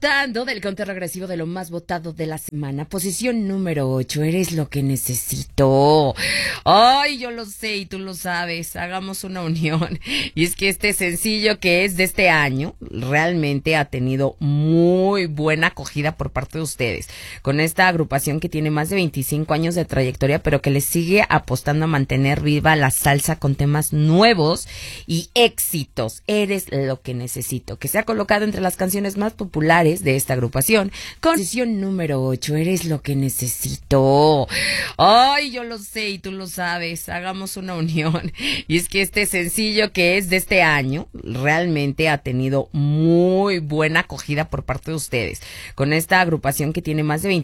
Disfrutando del conteo regresivo de lo más votado de la semana. Posición número 8. Eres lo que necesito. Ay, yo lo sé y tú lo sabes. Hagamos una unión. Y es que este sencillo que es de este año realmente ha tenido muy buena acogida por parte de ustedes. Con esta agrupación que tiene más de 25 años de trayectoria, pero que le sigue apostando a mantener viva la salsa con temas nuevos y éxitos. Eres lo que necesito. Que se ha colocado entre las canciones más populares de esta agrupación, con posición número 8, eres lo que necesito. Ay, yo lo sé y tú lo sabes, hagamos una unión. Y es que este sencillo que es de este año realmente ha tenido muy buena acogida por parte de ustedes. Con esta agrupación que tiene más de